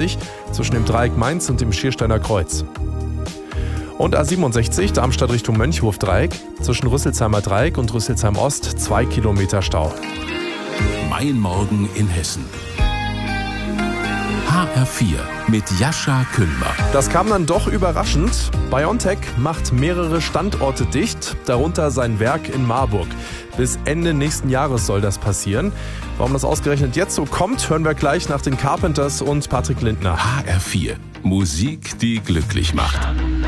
A69 zwischen dem Dreieck Mainz und dem Schiersteiner Kreuz. Und A67 Darmstadt Richtung Mönchhof-Dreieck zwischen Rüsselsheimer Dreieck und Rüsselsheim Ost 2 Kilometer Stau. Mein Morgen in Hessen. HR4 mit Jascha Küllmer. Das kam dann doch überraschend. BioNTech macht mehrere Standorte dicht, darunter sein Werk in Marburg. Bis Ende nächsten Jahres soll das passieren. Warum das ausgerechnet jetzt so kommt, hören wir gleich nach den Carpenters und Patrick Lindner. HR4. Musik, die glücklich macht.